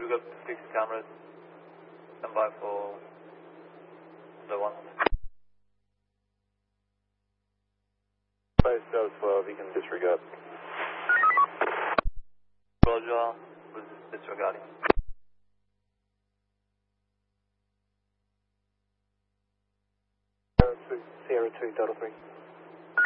we got 6 cameras. Stand by for the one. 512, you can disregard. Roger, was disregarding. Sierra 2, Delta 3.